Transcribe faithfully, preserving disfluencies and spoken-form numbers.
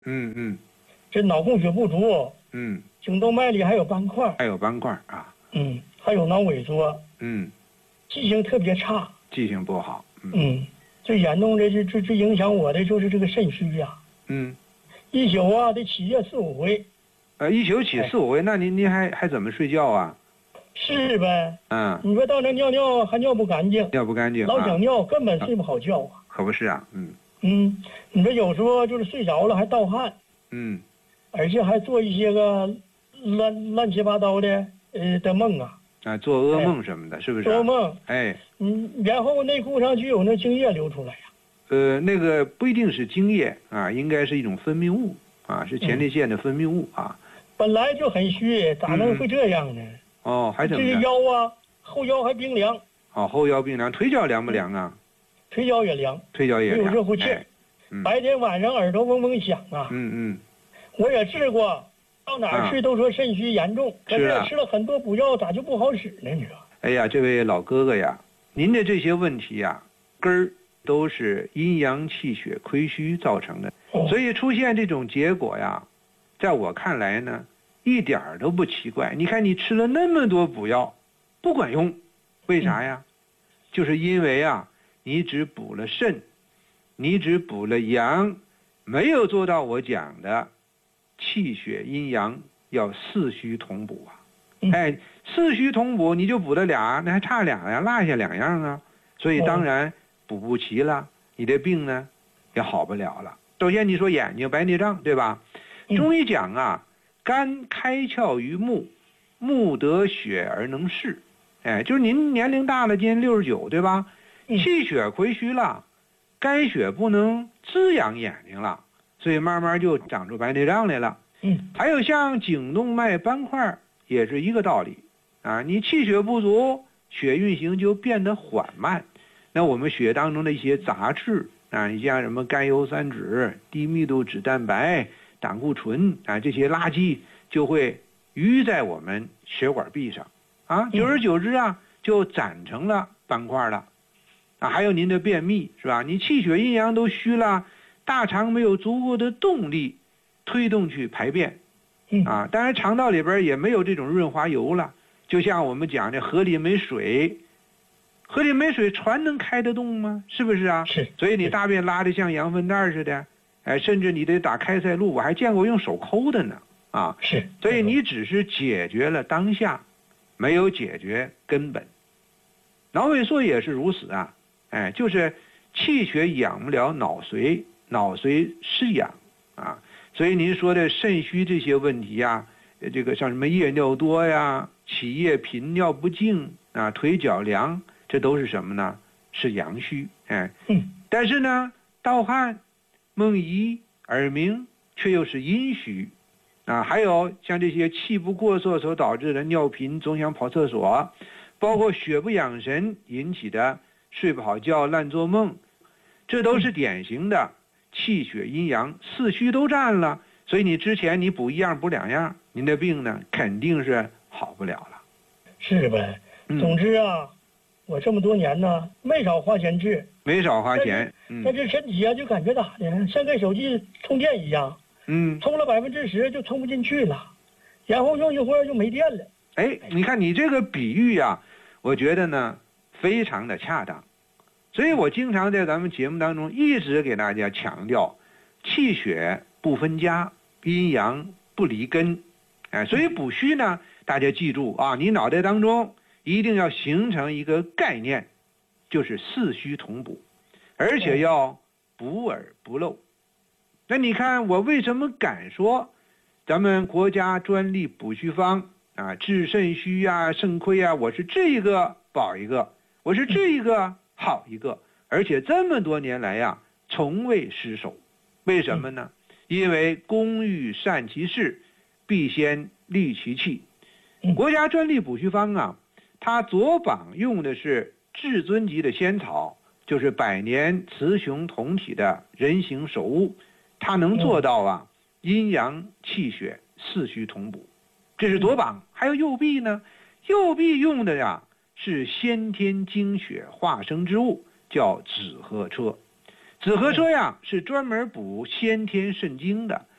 嗯嗯， 这脑供血不足， 嗯， 颈动脉里还有斑块， 还有斑块啊， 嗯，还有脑萎缩， 嗯， 记性特别差， 记性不好，嗯嗯，最严重的这这这影响我的就是这个肾虚呀、 嗯， 一宿啊得起夜四五回， 呃，一宿起四五回，那您您还还怎么睡觉啊？ 是呗？ 嗯， 你说到那尿尿还尿不干净， 尿不干净， 老想啊， 尿，根本睡不好觉啊。 可不是啊，嗯嗯，你说有时候就是睡着了还盗汗， 嗯， 而且还做一些个乱乱七八糟的呃的梦啊， 啊，做噩梦什么的，是不是啊？ 做梦， 哎， 嗯，然后内裤上就有那精液流出来呀、 呃，那个不一定是精液啊，应该是一种分泌物啊，是前列腺的分泌物啊。 本来就很虚，咋能会这样呢？ 哦，还怎这个么着？ 腰啊，后腰还冰凉， 哦，后腰冰凉，腿脚凉不凉啊？ 腿脚也凉， 腿脚也没有凉， 热乎气儿哎。嗯白天晚上耳朵嗡嗡响啊。 嗯嗯， 我也治过，到哪儿去都说肾虚严重，可是是啊吃了很多补药，咋就不好使呢？你说？ 哎呀，这位老哥哥呀，您的这些问题呀，根儿都是阴阳气血亏虚造成的， 哦所以出现这种结果呀，在我看来呢，一点儿都不奇怪。你看你吃了那么多补药，不管用，为啥呀？就是因为啊，你只补了肾，你只补了阳，没有做到我讲的气血阴阳要四虚同补啊。 嗯哎，四虚同补，你就补了俩，那还差俩呀，落下两样啊，所以当然补不齐了，你这病呢也好不了了。首先你说眼睛白内障，对吧？ 嗯中医讲啊，肝开窍于目，目得血而能视。哎，就是您年龄大了，今年六十九，对吧？ 嗯气血亏虚了，肝血不能滋养眼睛了，所以慢慢就长出白内障来了。 嗯还有像颈动脉斑块也是一个道理啊，你气血不足，血运行就变得缓慢，那我们血当中的一些杂质啊，你像什么甘油三酯、低密度脂蛋白、胆固醇啊，这些垃圾就会淤在我们血管壁上啊，久而久之啊，就长成了斑块了啊。还有您的便秘是吧？你气血阴阳都虚了，大肠没有足够的动力推动去排便嗯啊，当然肠道里边也没有这种润滑油了。就像我们讲的，河里没水，河里没水，船能开得动吗？是不是啊？ 是。 所以你大便拉得像羊粪蛋似的，哎，甚至你得打开塞露，我还见过用手抠的呢啊。 是。 所以你只是解决了当下，没有解决根本。脑萎缩也是如此啊，哎，就是气血养不了脑髓，脑髓失养啊。所以您说的肾虚这些问题呀、啊，这个像什么夜尿多呀、起夜频、尿不尽啊、腿脚凉，这都是什么呢？是阳虚，哎， 嗯， 但是呢，盗汗、梦遗、耳鸣却又是阴虚，啊，还有像这些气不过摄所导致的尿频，总想跑厕所，包括血不养神引起的睡不好觉、烂做梦，这都是典型的气血阴阳四虚都占了，所以你之前你补一样补两样，您的病呢肯定是好不了了。 是呗。 嗯、 总之啊，我这么多年呢，没少花钱治， 没少花钱。嗯， 但是身体啊，就感觉咋的，像跟手机充电一样， 嗯， 充了百分之十就充不进去了，然后用一会儿就没电了。 哎，你看你这个比喻呀、啊，我觉得呢非常的恰当。所以我经常在咱们节目当中一直给大家强调，气血不分家，阴阳不离根，哎，所以补虚呢，大家记住啊，你脑袋当中一定要形成一个概念，就是四虚同补，而且要补而不漏。那你看我为什么敢说，咱们国家专利补虚方啊，治肾虚啊、肾亏啊，我是这一个保一个，我是这一个好一个，而且这么多年来呀，从未失手。为什么呢？因为工欲善其事，必先利其器。国家专利补虚方啊，它左膀用的是至尊级的仙草，就是百年雌雄同体的人形首物，它能做到啊阴阳气血四虚同补。这是左膀。还有右臂呢，右臂用的呀是先天精血化生之物，叫紫河车。 紫河车呀是专门补先天肾经的，